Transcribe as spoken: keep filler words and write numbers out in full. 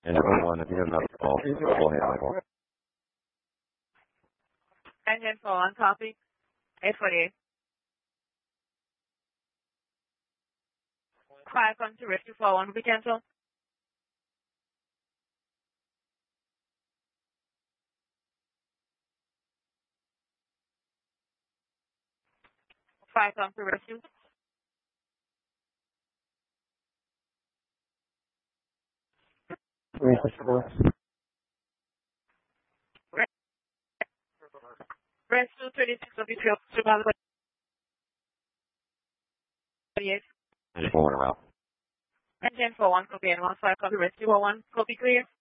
And everyone, if you have another call, please go ahead. Engine four one, copy. eight forty-eight. Five come to rescue four one, we cancel. Five come to rescue. Rescue thirty-six of the field, survival thirty-eight. Engine four one around. Engine four one, copy, and one five come to rescue four one, copy clear.